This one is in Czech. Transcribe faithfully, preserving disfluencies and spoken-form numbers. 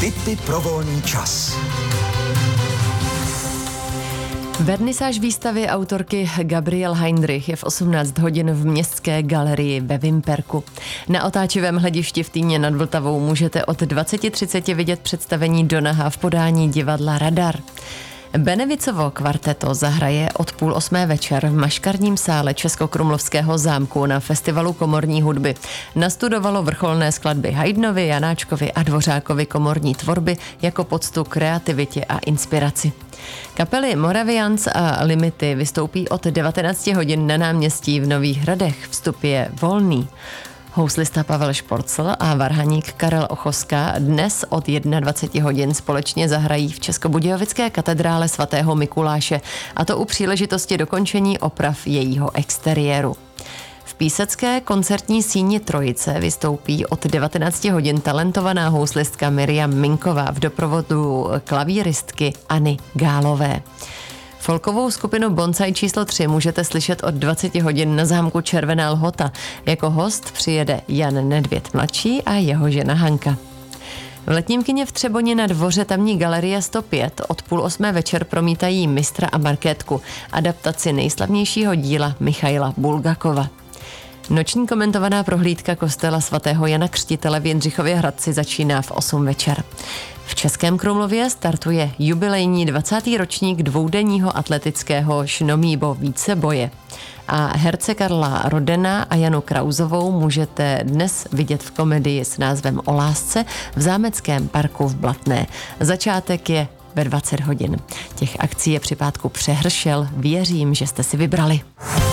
Tipy pro volný čas. Vernisáž výstavy autorky Gabriel Heinrich je v osmnáct hodin v Městské galerii ve Vimperku. Na otáčivém hledišti v Týně nad Vltavou můžete od dvacet třicet vidět představení Donaha v podání divadla Radar. Benevicovo kvarteto zahraje od půl osmé večer v maškarním sále Českokrumlovského zámku na festivalu komorní hudby. Nastudovalo vrcholné skladby Haydnovi, Janáčkovi a Dvořákovi komorní tvorby jako poctu kreativitě a inspiraci. Kapely Moravians a Limity vystoupí od devatenáct hodin na náměstí v Nových Hradech. Vstup je volný. Houslista Pavel Šporcl a varhaník Karel Ochoska dnes od dvacet jedna hodin společně zahrají v Českobudějovické katedrále svatého Mikuláše, a to u příležitosti dokončení oprav jejího exteriéru. V písecké koncertní síni Trojice vystoupí od devatenáct hodin talentovaná houslistka Miriam Minková v doprovodu klavíristky Anny Gálové. Folkovou skupinu Bonsai číslo tři můžete slyšet od dvacet hodin na zámku Červená Lhota. Jako host přijede Jan Nedvěd mladší a jeho žena Hanka. V letním kině v Třeboni na dvoře tamní galerie sto pět od půl osmé večer promítají Mistra a Markétku, adaptaci nejslavnějšího díla Michaila Bulgakova. Noční komentovaná prohlídka kostela svatého Jana Křtitele v Jindřichově Hradci začíná v osm večer. V Českém Krumlově startuje jubilejní dvacátý ročník dvoudenního atletického Šnomíbo víceboje. A herce Karla Rodena a Janu Krauzovou můžete dnes vidět v komedii s názvem O lásce v Zámeckém parku v Blatné. Začátek je ve dvacet hodin. Těch akcí je při pátku přehršel. Věřím, že jste si vybrali.